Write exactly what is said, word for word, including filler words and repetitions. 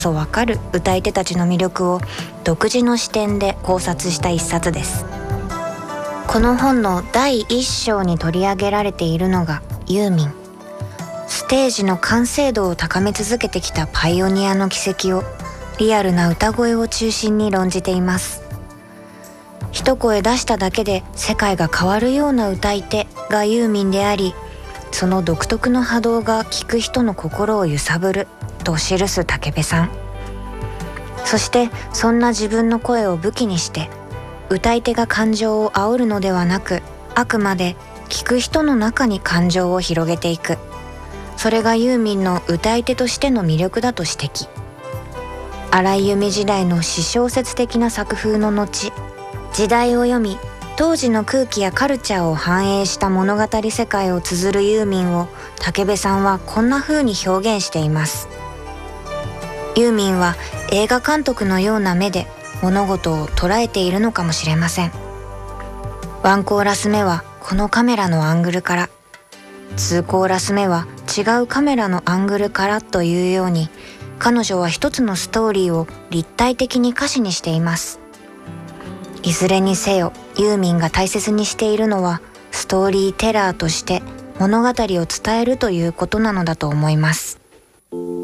そうわかる歌い手たちの魅力を独自の視点で考察した一冊です。この本のだいいっ章に取り上げられているのがユーミン。ステージの完成度を高め続けてきたパイオニアの軌跡をリアルな歌声を中心に論じています。一声出しただけで世界が変わるような歌い手がユーミンであり、その独特の波動が聴く人の心を揺さぶると記す武部さん。そしてそんな自分の声を武器にして歌い手が感情を煽るのではなく、あくまで聴く人の中に感情を広げていく、それがユーミンの歌い手としての魅力だと指摘。荒井由実時代の詩小説的な作風の後、時代を読み当時の空気やカルチャーを反映した物語世界を綴るユーミンを武部さんはこんな風に表現しています。ユーミンは映画監督のような目で物事を捉えているのかもしれません。ワンコーラス目はこのカメラのアングルから、ツーコーラス目は違うカメラのアングルからというように、彼女は一つのストーリーを立体的に歌詞にしています。いずれにせよユーミンが大切にしているのはストーリーテラーとして物語を伝えるということなのだと思います。